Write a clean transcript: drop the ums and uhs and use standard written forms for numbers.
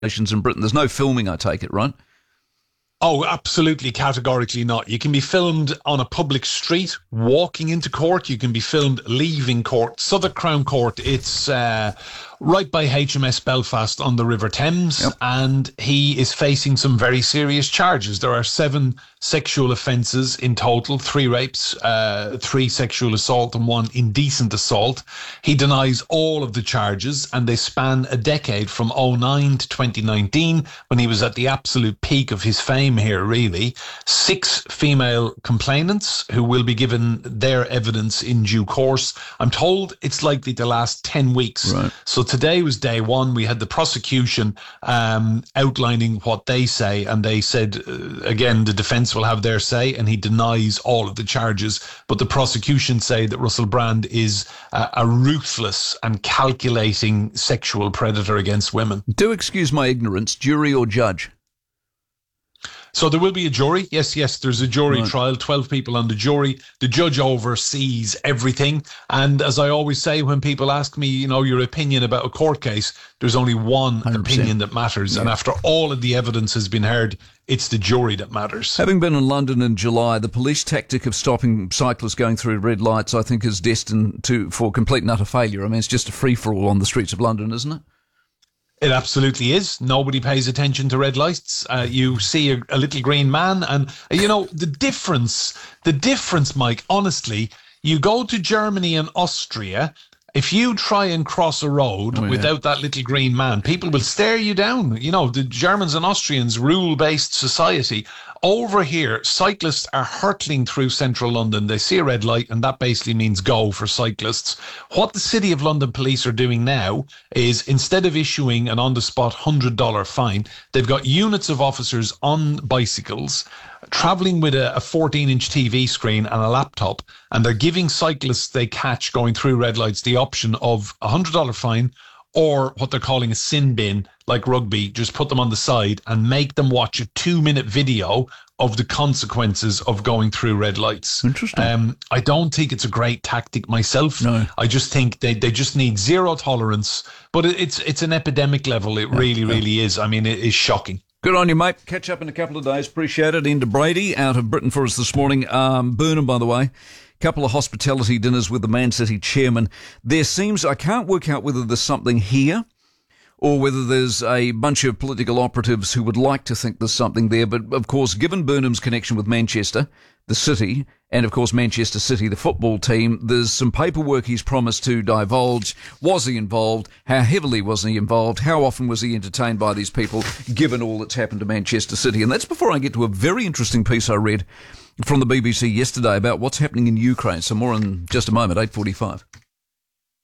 in Britain. There's no filming, I take it, right? Oh, absolutely, categorically not. You can be filmed on a public street, walking into court. You can be filmed leaving court. Southwark Crown Court, it's right by HMS Belfast on the River Thames, and he is facing some very serious charges. There are 7 sexual offences in total, 3 rapes, 3 sexual assault and 1 indecent assault. He denies all of the charges, and they span a decade from 2009 to 2019, when he was at the absolute peak of his fame here, really. 6 female complainants who will be given their evidence in due course. I'm told it's likely to last 10 weeks. Right. So today was day 1. We had the prosecution outlining what they say, and they said, again, the defence will have their say, and he denies all of the charges. But the prosecution say that Russell Brand is a ruthless and calculating sexual predator against women. Do excuse my ignorance, jury or judge? So there will be a jury. Yes, there's a jury trial, 12 people on the jury. The judge oversees everything. And as I always say, when people ask me, your opinion about a court case, there's only one 100%. Opinion that matters. Yeah. And after all of the evidence has been heard, it's the jury that matters. Having been in London in July, the police tactic of stopping cyclists going through red lights, I think, is destined for complete and utter failure. I mean, it's just a free-for-all on the streets of London, isn't it? It absolutely is. Nobody pays attention to red lights. You see a little green man, and the difference, Mike, honestly, you go to Germany and Austria, if you try and cross a road without that little green man, people will stare you down. The Germans and Austrians, rule-based society. Over here, cyclists are hurtling through central London. They see a red light, and that basically means go for cyclists. What the City of London police are doing now is, instead of issuing an on-the-spot $100 fine, they've got units of officers on bicycles travelling with a 14-inch TV screen and a laptop, and they're giving cyclists they catch going through red lights the option of a $100 fine, or what they're calling a sin bin, like rugby. Just put them on the side and make them watch a 2-minute video of the consequences of going through red lights. Interesting. I don't think it's a great tactic myself. No. I just think they just need zero tolerance. But it's an epidemic level. It really is. I mean, it is shocking. Good on you, mate. Catch up in a couple of days. Appreciate it. Ian Brady out of Britain for us this morning. Burnham, by the way. Couple of hospitality dinners with the Man City chairman. There seems, I can't work out whether there's something here or whether there's a bunch of political operatives who would like to think there's something there. But, of course, given Burnham's connection with Manchester, the city, and, of course, Manchester City, the football team, there's some paperwork he's promised to divulge. Was he involved? How heavily was he involved? How often was he entertained by these people, given all that's happened to Manchester City? And that's before I get to a very interesting piece I read from the BBC yesterday about what's happening in Ukraine. So more in just a moment, 8:45.